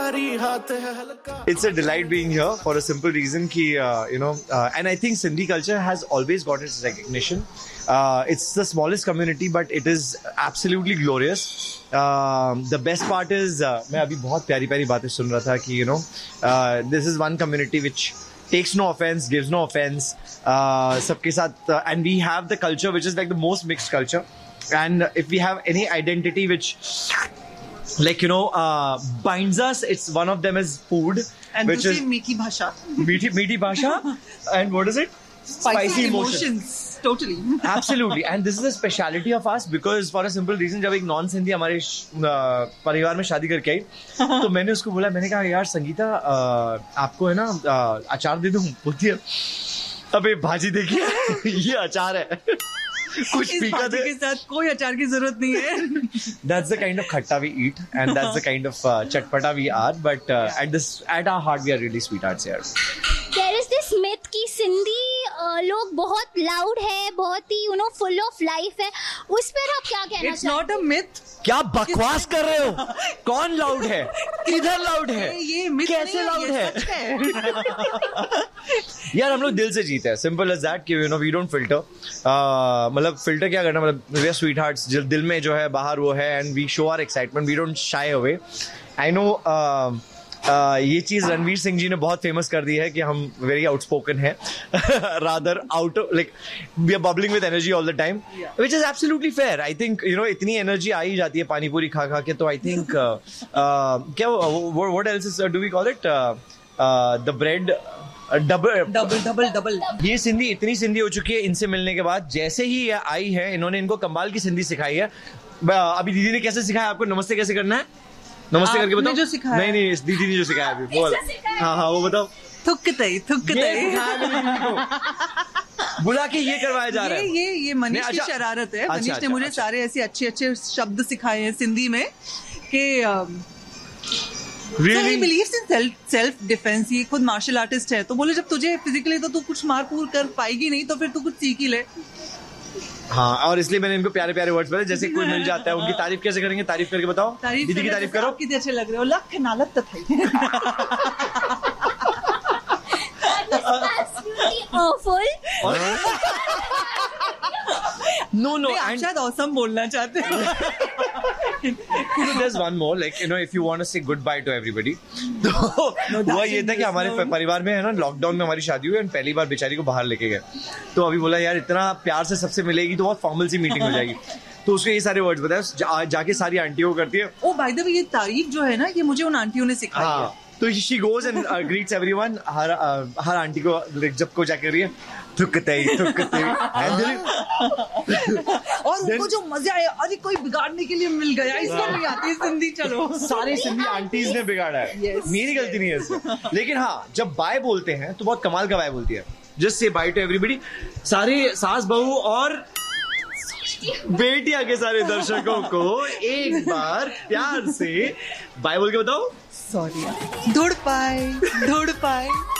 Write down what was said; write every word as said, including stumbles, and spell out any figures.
It's a delight being here for a simple reason ki, uh, you know, uh, and I think Sindhi culture has always got its recognition. Uh, it's the smallest community, but it is absolutely glorious. Uh, the best part is, uh, मैं अभी बहुत प्यारी प्यारी बातें सुन रहा था कि, you know, uh, this is one community which takes no offense, gives no offense. Uh, सबके साथ, uh, and we have the culture which is like the most mixed culture. And if we have any identity which, like, you know, uh, binds us, it's one of them is food. And which is meaty bhasha. Meaty, meaty bhasha. And what is it? Spicy, Spicy emotions. emotions. Totally. Absolutely. And this is a speciality of us because for a simple reason, जब एक non Sindhi हमारे परिवार में शादी करके आई, तो मैंने उसको बोला, मैंने कहा यार संगीता, आपको है ना अचार दे दूं? बोलती है, अबे भाजी देखिए, ये अचार है, कुछ फीका दे। के साथ कोई अचार की जरूरत नहीं है। That's the kind of खट्टा we eat and that's the kind of uh, चटपटा we are, but uh, at this at our heart we are really sweethearts here. There is this myth कि सिंधी uh, लोग बहुत loud है, बहुत ही you know full of life है, उस पर आप क्या कहना चाहते हैं? It's not a myth. क्या बकवास कर रहे हो? कौन लाउड है? किधर लाउड है? ये myth कैसे लाउड है? यार हम लोग दिल से जीते हैं, सिंपल एज दैट कि you know we don't filter. मतलब फिल्टर क्या करना, मतलब वी आर स्वीट हार्ट्स, दिल में जो है बाहर वो है, and we show our excitement, we don't shy away. I know ये चीज रणवीर सिंह जी ने बहुत फेमस कर दी है कि हम वेरी आउटस्पोकन है, rather out like we are bubbling with energy all the time, which is absolutely fair. I think you know इतनी एनर्जी आ ही जाती है पानी पूरी खा खा के, तो आई थिंक क्या what else do we call it, the bread double double double double. ये सिंधी इतनी सिंधी हो चुकी है इनसे मिलने के बाद, जैसे ही ये आई है इन्होंने इनको कमाल की सिंधी सिखाई है। अभी दीदी ने कैसे सिखाया आपको नमस्ते कैसे करना है? नमस्ते करके बताओ। जो सिखाया नहीं नहीं दीदी ने जो सिखाया अभी बोल, हाँ हाँ वो बताओ। थुकते थुकते बुला के ये करवाया जा रहा है। ये ये मनीष की शरारत है। मनीष ने मुझे सारे ऐसे अच्छे अच्छे शब्द सिखाए हैं सिंधी में कि Really? So he believes in self self defense. ये खुद मार्शल आर्टिस्ट है, तो बोले जब तुझे फिजिकली तो तू कुछ मार पूर कर पाएगी नहीं, तो फिर तू कुछ सीख ही ले। हाँ, और इसलिए मैंने इनको प्यारे प्यारे वर्ड्स बताए, जैसे कोई मिल जाता है उनकी तारीफ कैसे करेंगे, तारीफ करके बताओ। तारीफ दीदी की तारीफ करो। कितने अच्छे लग रहे हो, लख नालत तथाई। No, no. आप शायद awesome बोलना चाहते हैं। There's one more, like you know, if you want to say goodbye to everybody, तो हुआ ये था कि हमारे परिवार में है ना, लॉकडाउन में हमारी शादी हुई और पहली बार बेचारी को बाहर लेके गए, तो अभी बोला यार इतना प्यार से सबसे मिलेगी तो बहुत फॉर्मल सी मीटिंग हो जाएगी, तो उसको ये सारे वर्ड्स बताए, जा, जाके सारी आंटियों को करती है। ओ बाय द वे, ये तारीफ जो है ना, ये मुझे उन आंटियों ने सिखाई है। तो she goes and uh, greets everyone, her uh, her aunty को जब को जाके रही है थुकते थुकते और उनको जो मजा आया, अरे कोई बिगाड़ने के लिए मिल गया, इसको नहीं आती सिंधी, चलो सारी सिंधी आंटीज ने बिगाड़ा है। yes. मेरी गलती नहीं है इसमें, लेकिन हाँ जब बाय बोलते हैं तो बहुत कमाल का बाय बोलती है, just say by two everybody, सारे सास बहू और बेटिया के सारे दर्शकों को एक बार प्यार से बाय बोल के बताओ। सॉरी, धुड़ पाए धुड़ पाए।